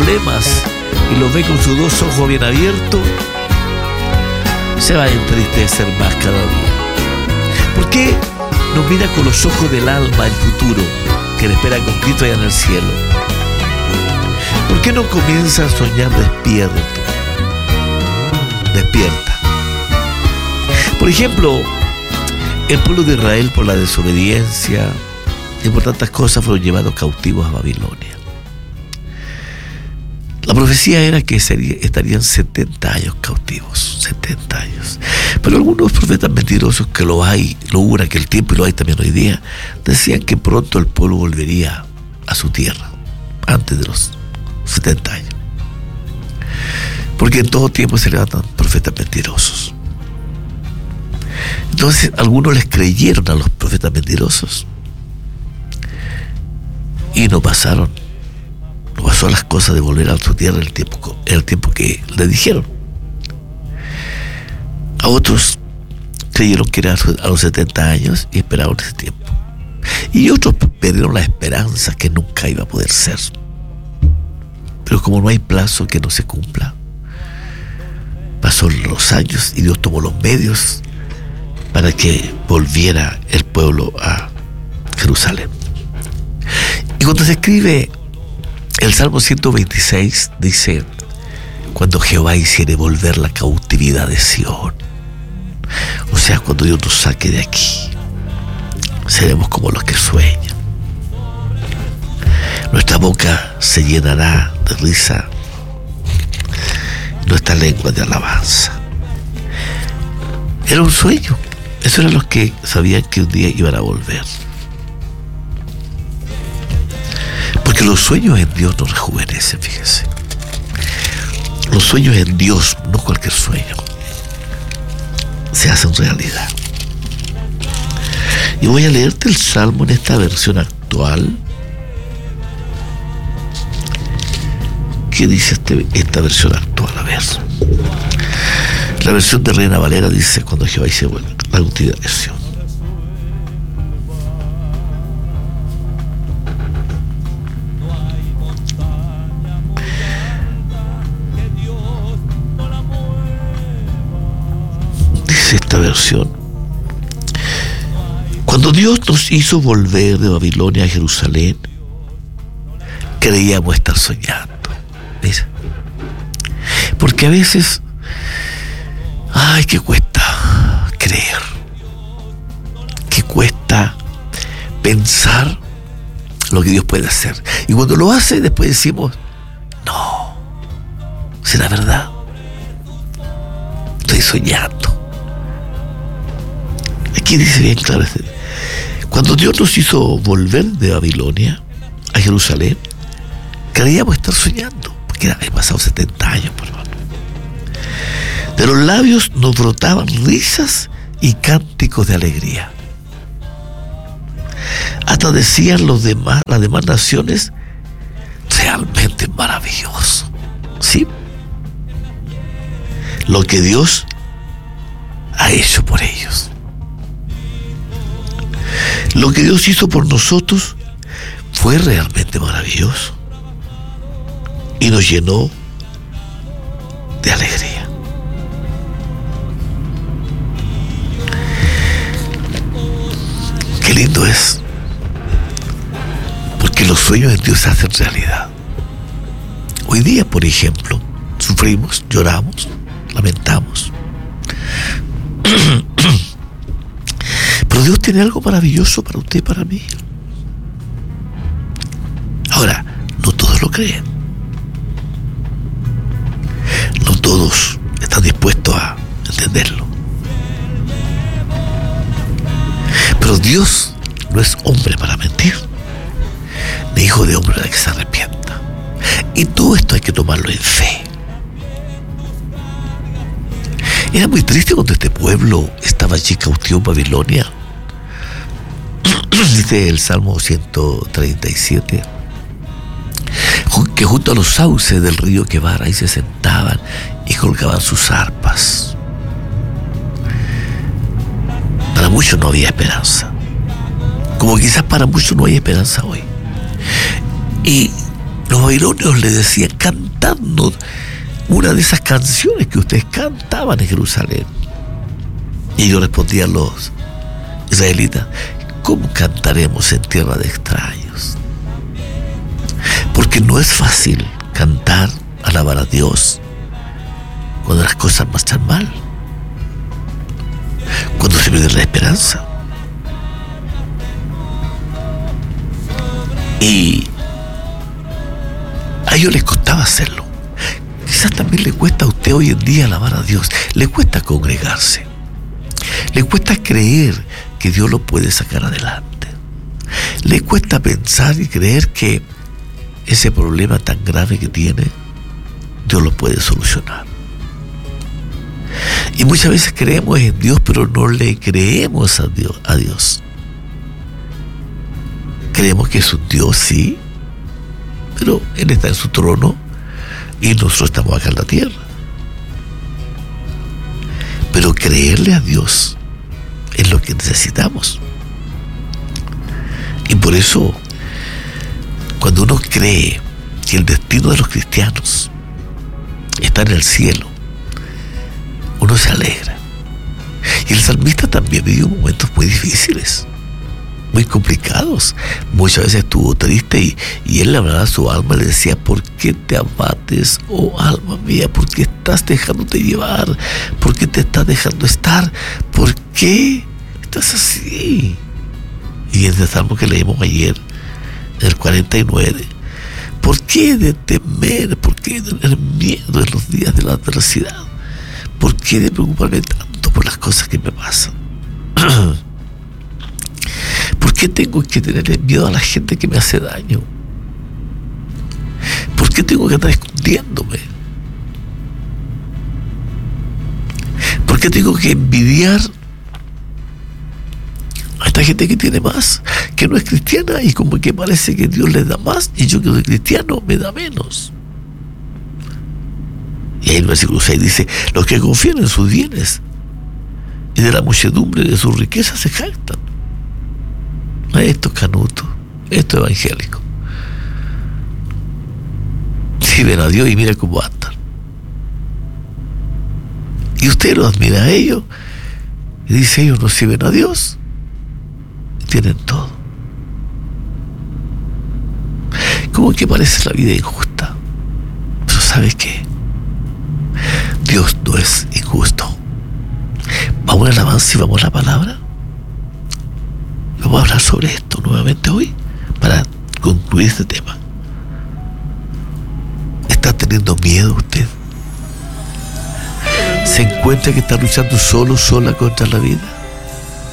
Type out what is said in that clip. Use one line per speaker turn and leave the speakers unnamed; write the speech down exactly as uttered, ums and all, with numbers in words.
problemas y los ve con sus dos ojos bien abiertos, se va a entristecer más cada día. ¿Por qué no mira con los ojos del alma el futuro que le espera con Cristo allá en el cielo? ¿Por qué no comienza a soñar despierto? Despierta. Por ejemplo, el pueblo de Israel, por la desobediencia y por tantas cosas, fueron llevados cautivos a Babilonia. La profecía era que sería, estarían setenta años cautivos, setenta años. Pero algunos profetas mentirosos, que lo hay, lo hubo en aquel tiempo y lo hay también hoy día, decían que pronto el pueblo volvería a su tierra, antes de los setenta años. Porque en todo tiempo se levantan profetas mentirosos. Entonces algunos les creyeron a los profetas mentirosos y no pasaron no pasó las cosas de volver a su tierra en el tiempo, en el tiempo que les dijeron. A otros creyeron que era a los setenta años y esperaron ese tiempo, y otros perdieron la esperanza que nunca iba a poder ser. Pero como no hay plazo que no se cumpla, pasaron los años y Dios tomó los medios para que volviera el pueblo a Jerusalén. Y cuando se escribe el Salmo ciento veintiséis, dice: cuando Jehová hiciere volver la cautividad de Sión, o sea, cuando Dios nos saque de aquí, seremos como los que sueñan. Nuestra boca se llenará de risa, nuestra lengua de alabanza. Era un sueño. Eso eran los que sabían que un día iban a volver. Porque los sueños en Dios nos rejuvenecen, fíjense. Los sueños en Dios, no cualquier sueño, se hacen realidad. Y voy a leerte el Salmo en esta versión actual. ¿Qué dice este, esta versión actual? A ver. La versión de Reina Valera dice: cuando Jehová hice vuelve la cautividad de Sión. Dice esta versión: cuando Dios nos hizo volver de Babilonia a Jerusalén, creíamos estar soñando. ¿Ves? Porque a veces, ay, que cuesta creer, que cuesta pensar lo que Dios puede hacer. Y cuando lo hace, después decimos: no, ¿será verdad? Estoy soñando. Aquí dice bien claro: cuando Dios nos hizo volver de Babilonia a Jerusalén, creíamos estar soñando, porque habían pasado setenta años, por favor. De los labios nos brotaban risas y cánticos de alegría. Hasta decían los demás, las demás naciones: realmente maravilloso. ¿Sí? Lo que Dios ha hecho por ellos. Lo que Dios hizo por nosotros fue realmente maravilloso y nos llenó de alegría. Qué lindo es, porque los sueños de Dios se hacen realidad. Hoy día, por ejemplo, sufrimos, lloramos, lamentamos. Pero Dios tiene algo maravilloso para usted y para mí. Ahora, no todos lo creen. No todos están dispuestos a entenderlo. Pero Dios no es hombre para mentir, ni hijo de hombre para que se arrepienta. Y todo esto hay que tomarlo en fe. Era muy triste cuando este pueblo estaba allí cautivo en Babilonia. Dice el Salmo ciento treinta y siete que junto a los sauces del río Quebar ahí se sentaban y colgaban sus arpas. Para muchos no había esperanza, como quizás para muchos no hay esperanza hoy. Y Los babilonios le decían: cantadnos una de esas canciones que ustedes cantaban en Jerusalén. Y ellos respondían, los israelitas: ¿cómo cantaremos en tierra de extraños? Porque no es fácil cantar, alabar a Dios cuando las cosas marchan mal, cuando se pierde la esperanza. Y a ellos les costaba hacerlo. Quizás también le cuesta a usted hoy en día alabar a Dios. Le cuesta congregarse. Le cuesta creer que Dios lo puede sacar adelante. Le cuesta pensar y creer que ese problema tan grave que tiene, Dios lo puede solucionar. Y muchas veces creemos en Dios, pero no le creemos a Dios. A Dios. Creemos que es un Dios, sí, pero Él está en su trono y nosotros estamos acá en la tierra. Pero creerle a Dios es lo que necesitamos. Y por eso, cuando uno cree que el destino de los cristianos está en el cielo, uno se alegra. Y el salmista también vivió momentos muy difíciles, muy complicados. Muchas veces estuvo triste y, y él le hablaba a su alma y le decía: ¿por qué te abates, oh alma mía? ¿Por qué estás dejándote llevar? ¿Por qué te estás dejando estar? ¿Por qué estás así? Y en el salmo que leímos ayer, en el cuarenta y nueve, ¿por qué de temer? ¿Por qué de tener miedo en los días de la adversidad? ¿Por qué de preocuparme tanto por las cosas que me pasan? ¿Por qué tengo que tener miedo a la gente que me hace daño? ¿Por qué tengo que andar escondiéndome? ¿Por qué tengo que envidiar a esta gente que tiene más, que no es cristiana, y como que parece que Dios les da más y yo, que soy cristiano, me da menos? Y ahí el versículo seis dice: los que confían en sus bienes y de la muchedumbre de sus riquezas se jactan. Esto es canuto, esto es evangélico. Sirven a Dios y mira cómo andan. Y usted los admira a ellos y dice: ellos no sirven a Dios y tienen todo. Como que parece la vida injusta. Pero ¿sabe qué? Dios no es injusto. Vamos al avance y vamos a la palabra. Vamos a hablar sobre esto nuevamente hoy para concluir este tema. ¿Está teniendo miedo usted? ¿Se encuentra que está luchando solo, sola contra la vida?